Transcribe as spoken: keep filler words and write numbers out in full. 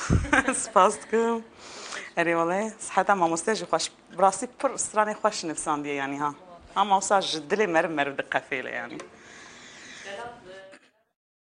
سپاس دکم اری والله صحت ما مستجی خوش براسی پر استرانی خوش نفسان دی یعنی ها هم اوسا جدلی مر مر دقه فیله یعنی